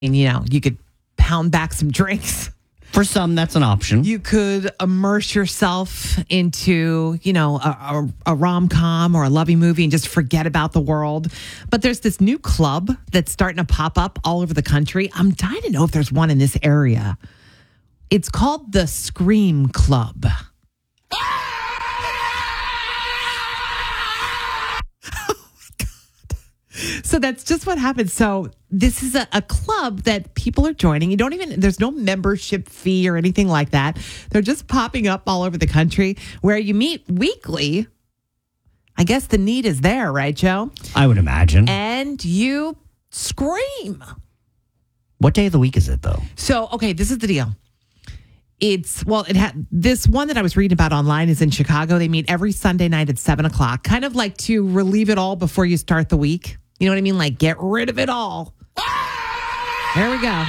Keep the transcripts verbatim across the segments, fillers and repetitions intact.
And, you know, you could pound back some drinks. For some, that's an option. You could immerse yourself into, you know, a, a, a rom-com or a lovey movie and just forget about the world. But there's this new club that's starting to pop up all over the country. I'm dying to know if there's one in this area. It's called the Scream Club. So that's just what happens. So this is a, a club that people are joining. You don't even, there's no membership fee or anything like that. They're just popping up all over the country where you meet weekly. I guess the need is there, right, Joe? I would imagine. And you scream. What day of the week is it, though? So, okay, this is the deal. It's, well, it had this one that I was reading about online is in Chicago. They meet every Sunday night at seven o'clock, kind of like to relieve it all before you start the week. You know what I mean? Like, get rid of it all. There we go.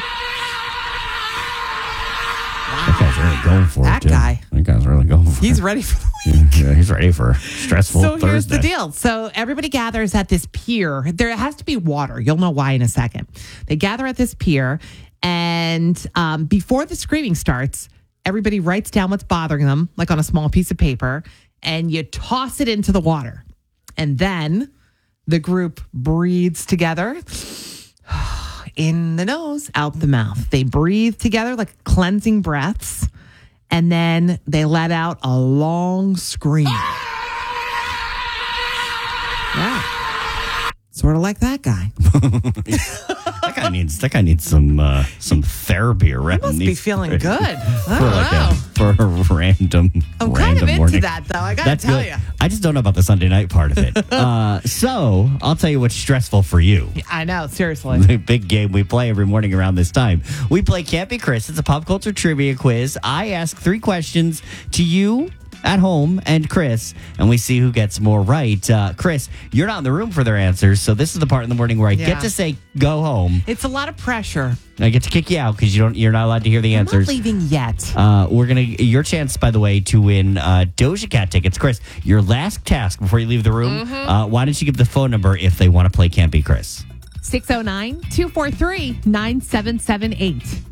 That guy's really going for That it, too. guy. That guy's really going for He's it. ready for the week. Yeah, he's ready for a stressful So Thursday. here's the deal. So everybody gathers at this pier. There has to be water. You'll know why in a second. They gather at this pier, and um, before the screaming starts, everybody writes down what's bothering them, like on a small piece of paper, and you toss it into the water. And then the group breathes together. In the nose, out the mouth. They breathe together like cleansing breaths, and then they let out a long scream. Yeah. Sort of like that guy. That guy needs that guy needs some uh, some therapy around. He must be Needs- feeling good. I for don't like know. a, for a random. I'm random kind of into morning. that, though. I got to That's tell good. you. I just don't know about the Sunday night part of it. uh, so I'll tell you what's stressful for you. I know, seriously. The big game we play every morning around this time. We play Can't Be Chris. It's a pop culture trivia quiz. I ask three questions to you at home and Chris, and we see who gets more right. Uh, Chris, you're not in the room for their answers, so this is the part in the morning where I Yeah. get to say go home. It's a lot of pressure. I get to kick you out because you don't. You're not allowed to hear the I'm answers. not leaving yet. Uh, we're gonna your chance, by the way, to win uh, Doja Cat tickets. Chris, your last task before you leave the room. Mm-hmm. Uh, why don't you give the phone number if they want to play Can't Be Chris? six oh nine, two four three, nine seven seven eight.